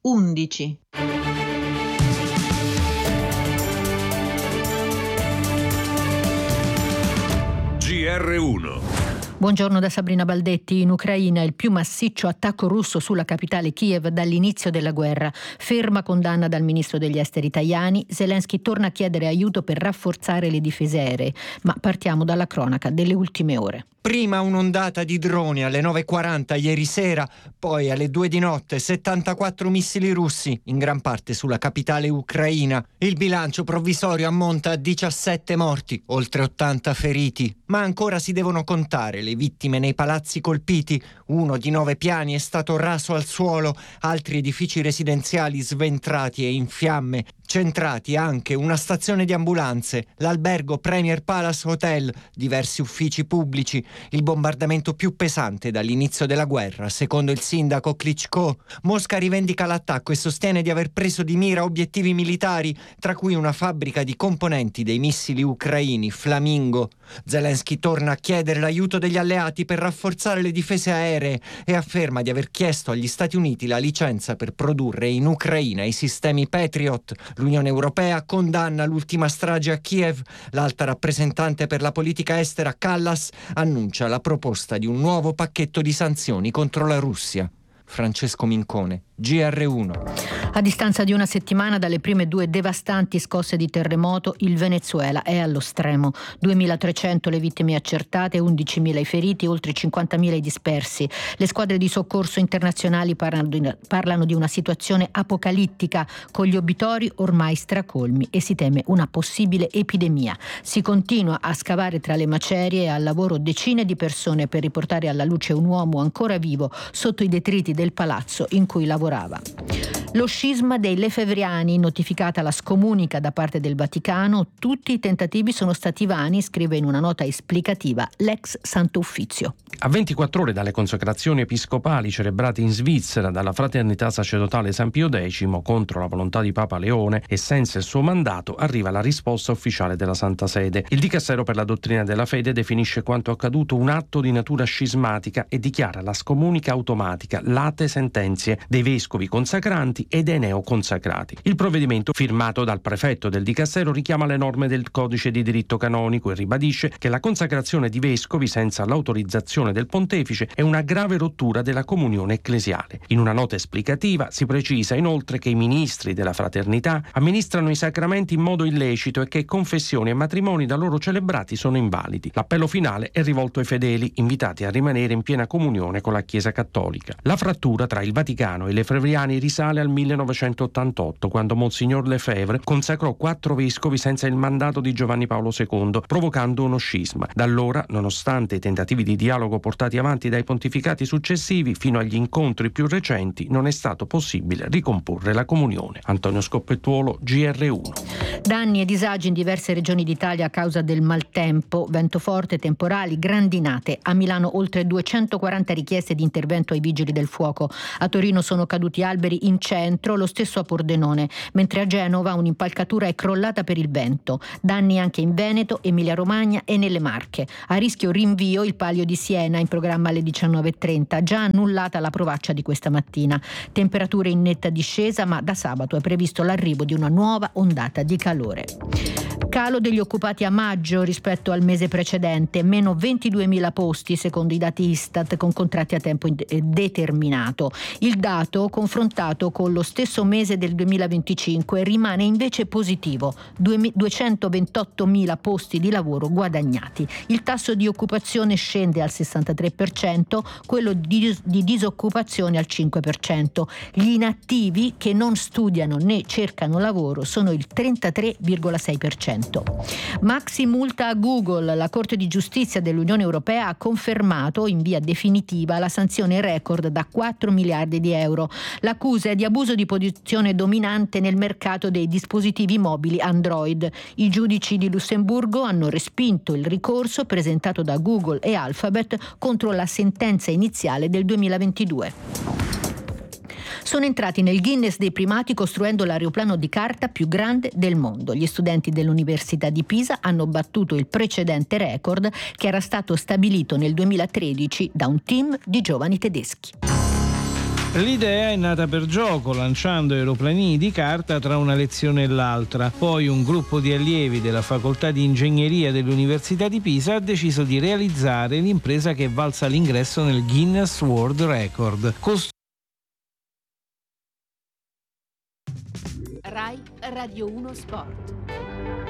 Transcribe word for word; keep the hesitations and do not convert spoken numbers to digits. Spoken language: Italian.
undici. G R uno. Buongiorno da Sabrina Baldetti. In Ucraina il più massiccio attacco russo sulla capitale Kiev dall'inizio della guerra. Ferma condanna dal ministro degli esteri Tajani. Zelensky torna a chiedere aiuto per rafforzare le difese aeree. Ma partiamo dalla cronaca delle ultime ore. Prima un'ondata di droni alle nove e quaranta ieri sera, poi alle due di notte settantaquattro missili russi, in gran parte sulla capitale ucraina. Il bilancio provvisorio ammonta a diciassette morti, oltre ottanta feriti. Ma ancora si devono contare le vittime nei palazzi colpiti. Uno di nove piani è stato raso al suolo, altri edifici residenziali sventrati e in fiamme. Centrati anche una stazione di ambulanze, l'albergo Premier Palace Hotel, diversi uffici pubblici. Il bombardamento più pesante dall'inizio della guerra, secondo il sindaco Klitschko. Mosca rivendica l'attacco e sostiene di aver preso di mira obiettivi militari, tra cui una fabbrica di componenti dei missili ucraini Flamingo. Zelensky torna a chiedere l'aiuto degli alleati per rafforzare le difese aeree e afferma di aver chiesto agli Stati Uniti la licenza per produrre in Ucraina i sistemi Patriot. L'Unione Europea condanna l'ultima strage a Kiev. L'alta rappresentante per la politica estera Kallas annuncia la proposta di un nuovo pacchetto di sanzioni contro la Russia. Francesco Mincone, G R uno. A distanza di una settimana dalle prime due devastanti scosse di terremoto, il Venezuela è allo stremo. duemilatrecento le vittime accertate, undicimila i feriti, oltre cinquantamila i dispersi. Le squadre di soccorso internazionali parlano di, parlano di una situazione apocalittica, con gli obitori ormai stracolmi e si teme una possibile epidemia. Si continua a scavare tra le macerie e al lavoro decine di persone per riportare alla luce un uomo ancora vivo sotto i detriti del palazzo in cui lavorava. Lo scisma dei lefebvriani, notificata la scomunica da parte del Vaticano, tutti i tentativi sono stati vani, scrive in una nota esplicativa l'ex Santo Uffizio. A ventiquattro ore dalle consacrazioni episcopali celebrate in Svizzera dalla Fraternità Sacerdotale San Pio X contro la volontà di Papa Leone e senza il suo mandato, arriva la risposta ufficiale della Santa Sede. Il Dicastero per la dottrina della fede definisce quanto accaduto un atto di natura scismatica e dichiara la scomunica automatica, late sentenze dei vescovi consacranti e dei neoconsacrati. Il provvedimento, firmato dal prefetto del Dicastero, richiama le norme del codice di diritto canonico e ribadisce che la consacrazione di vescovi senza l'autorizzazione del pontefice è una grave rottura della comunione ecclesiale. In una nota esplicativa si precisa inoltre che i ministri della fraternità amministrano i sacramenti in modo illecito e che confessioni e matrimoni da loro celebrati sono invalidi. L'appello finale è rivolto ai fedeli, invitati a rimanere in piena comunione con la Chiesa Cattolica. La frattura tra il Vaticano e i lefebvriani risale al millenovecentottantotto, quando Monsignor Lefebvre consacrò quattro vescovi senza il mandato di Giovanni Paolo secondo, provocando uno scisma. Da allora, nonostante i tentativi di dialogo portati avanti dai pontificati successivi fino agli incontri più recenti, non è stato possibile ricomporre la comunione. Antonio Scoppettuolo, G R uno. Danni e disagi in diverse regioni d'Italia a causa del maltempo, vento forte, temporali, grandinate. A Milano oltre duecentoquaranta richieste di intervento ai vigili del fuoco. A Torino sono caduti alberi in centro, lo stesso a Pordenone, mentre a Genova un'impalcatura è crollata per il vento. Danni anche in Veneto, Emilia-Romagna e nelle Marche. A rischio rinvio il Palio di Siena, in programma alle diciannove e trenta, già annullata la provaccia di questa mattina. Temperature in netta discesa, ma da sabato è previsto l'arrivo di una nuova ondata di calore. Calo degli occupati a maggio rispetto al mese precedente, meno ventiduemila posti secondo i dati Istat con contratti a tempo determinato. Il dato, confrontato con lo stesso mese del duemilaventicinque, rimane invece positivo, duecentoventottomila posti di lavoro guadagnati. Il tasso di occupazione scende al sessantatré per cento, quello di, di disoccupazione al cinque per cento. Gli inattivi che non studiano né cercano lavoro sono il trentatré virgola sei per cento. Maxi multa a Google. La Corte di Giustizia dell'Unione Europea ha confermato in via definitiva la sanzione record da quattro miliardi di euro. L'accusa è di abuso di posizione dominante nel mercato dei dispositivi mobili Android. I giudici di Lussemburgo hanno respinto il ricorso presentato da Google e Alphabet contro la sentenza iniziale del duemilaventidue. Sono entrati nel Guinness dei primati costruendo l'aeroplano di carta più grande del mondo. Gli studenti dell'Università di Pisa hanno battuto il precedente record che era stato stabilito nel duemilatredici da un team di giovani tedeschi. L'idea è nata per gioco, lanciando aeroplanini di carta tra una lezione e l'altra. Poi un gruppo di allievi della facoltà di ingegneria dell'Università di Pisa ha deciso di realizzare l'impresa che valsa l'ingresso nel Guinness World Record. Cost- Rai Radio uno Sport.